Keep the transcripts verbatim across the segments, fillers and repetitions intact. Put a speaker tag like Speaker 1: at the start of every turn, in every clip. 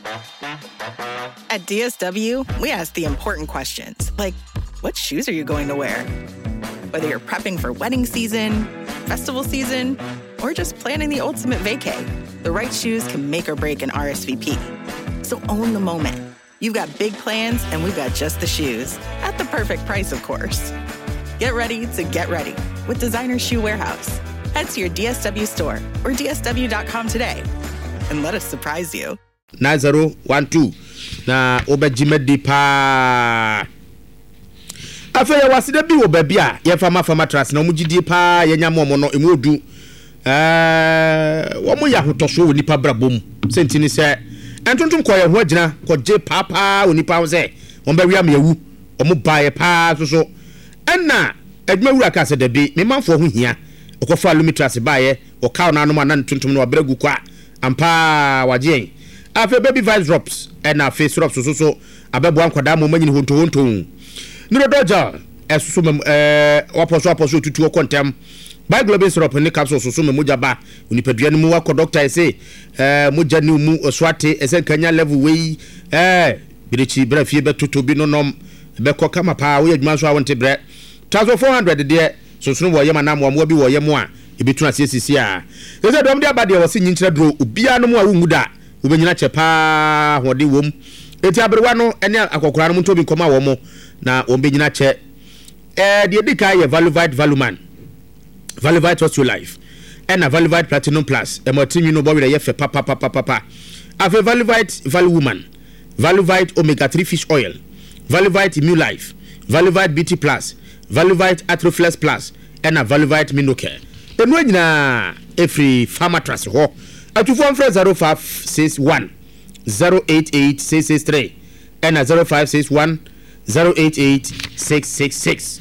Speaker 1: At D S W, we ask the important questions, like, what shoes are you going to wear? Whether you're prepping for wedding season, festival season, or just planning the ultimate vacay, the right shoes can make or break an R S V P. So own the moment. You've got big plans, and we've got just the shoes. At the perfect price, of course. Get ready to get ready with Designer Shoe Warehouse. Head to your D S W store or D S W dot com today and let us surprise you.
Speaker 2: nine zero one two na obejimedi pa afeya waside bi wo baby a ye fama fama trust na omugidi pa ye nyamo mo no emu odu eh wo mo ya hotoso wo nipa brabom sentini se entontom ko ye ho agina ko je papa wo nipa wo se won ba wiam yawu omo bae pa so so enna adwuma wura ka se da bi me manfo ho hia okofa lumitrase bae o kaw na no na ntontom no abragu kwa ampa waje afi baby vice drops and na face drops so so abebo ankwada mo manyini honto honto niro doja esusu mem eh waposo waposo tutu okontem by global syrup ni capsule so so memoja ba unipadua ni mu wa doctor e say eh moja ni mu oswate esen kanya level we eh birechi bra fie betoto bi no nom be ko kama pa wo adwuma so awonte bre four hundred de so so wo yema na mo mo bi wo yemo a ebetuna sisi a ese dom de abade wo se nyinkyira dro obia no mo a wo nguda ubenyina chepa hode wom eti abrewa no ene akokora no ntobi nkoma wo mo na ombenyina che eh de dika ye Valuvite Valuman Valuvite What's Your Life and a Valuvite Platinum Plus e mo timi no bo we ye fe papa papa papa afa Valuvite Value Woman Valuvite Omega three Fish Oil Valuvite Immune Life Valuvite Beauty Plus Valuvite Atroflex Plus and a Valuvite Minocare enu nyina every farmer trust ho at phone for zero five six one zero eight eight six six three and a zero five six one zero eight eight six six six.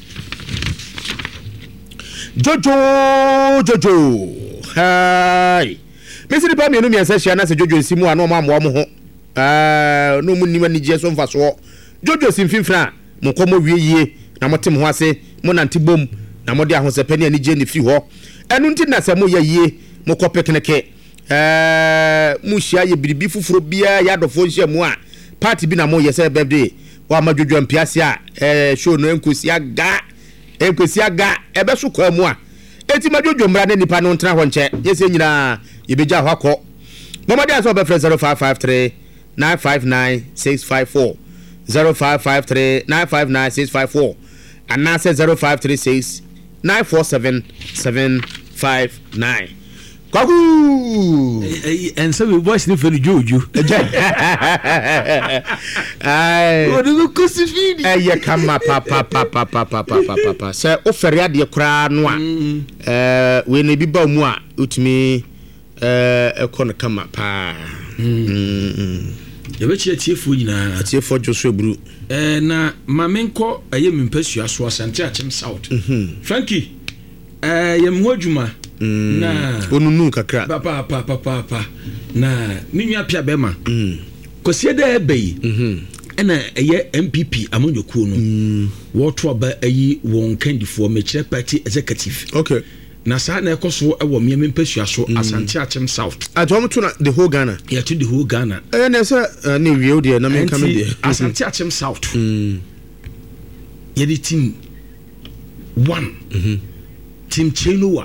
Speaker 2: Jojo Jojo hi Mister Pa me no me answer na se Jojo simu a no ma mo mo ho ah no mu ni mani je so mfa so Jojo simfimfra mo komo wie yie na motem ho ase mo nante bom na mo de ahosepani ani je ne fi ho enu nti na se mo ye yie mo kopekneke eh mushia ye biribi fufuro bia ya dofo nhia mu a party bi na mo ye say birthday wa madwodwo mpiase a eh show no enkosi aga enkosi aga ebe so kwa mu a eti madwodwo mra na nipa no ntena ho nche yese nyina ye beja ho akọ momade aso be zero five five three nine five nine six five four zero five five three nine five nine six five four and now say zero five three six nine four seven seven five nine. Kagu
Speaker 3: and so we voice ni for Jojo
Speaker 2: ai
Speaker 3: o do kusifini
Speaker 2: eh ye kama papa papa papa papa papa se ofere ade kra no a eh we na bi ba mu a utimi eh ekon kama pa mm
Speaker 3: ye be chia tiefo nyina
Speaker 2: tiefo joso ebru
Speaker 3: eh na mamenko aye mempasua so asante achem south Frankie eh ye mhodwuma
Speaker 2: Mm.
Speaker 3: na
Speaker 2: onunu kakra
Speaker 3: papa papa papa na minwa pia bema mm. kosie da ebeyi mhm ena eye M P P amonyokuo no mm. woto aba ayi won candidate mechire party executive
Speaker 2: okay
Speaker 3: na sa na ekoso ewo me mempasua so mm. asante achem south
Speaker 2: atom to na the whole Ghana
Speaker 3: yeah to the whole Ghana
Speaker 2: eh na say na wieo de na me come there
Speaker 3: asante achem south
Speaker 2: mm
Speaker 3: ye team one
Speaker 2: mhm
Speaker 3: team Chenoa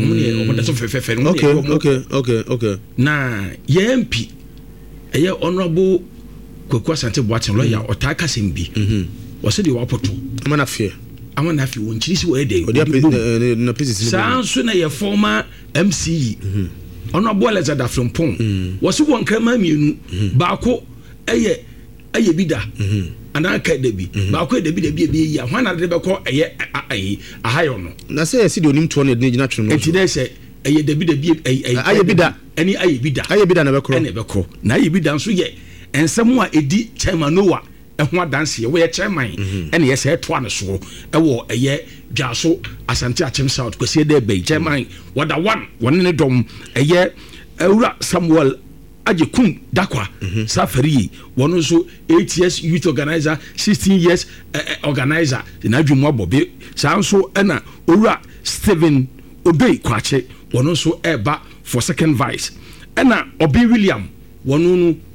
Speaker 2: okay okay okay okay
Speaker 3: na ye M P eye honorable Kwaku Asante Boateng lawyer otaka sembi mhm wo se de wapoto
Speaker 2: amana fie
Speaker 3: amana fie won chiri si wo ede
Speaker 2: na pieces
Speaker 3: sanso na ye former M C mhm honorable Alexander Frimpong wo se won krama mienu baako eye eye bida mhm ana ka debi ba ko debi debi ebi ya hwana de be ko eye ayi ahayo no
Speaker 2: na say esi de onim to ne gina twene no
Speaker 3: enti de say eye debi debi ayi
Speaker 2: aye bida
Speaker 3: ani aye bida
Speaker 2: aye bida na be kro
Speaker 3: na be kro na aye bida nso ye ensem a edi chairman Noah ehho adanse ye we chairman ene ye say to an so e wo eye dwaso Asante Achem South kwese de be chairman wada one won ne dom eye Ewura Samuel aje kum dakwa mm-hmm. Safari wono so eight years youth organizer sixteen years uh, uh, organizer na adwuma bobe sanso ena Owura Stephen Obey Kwache wono so eba for second vice ena Obi William wono no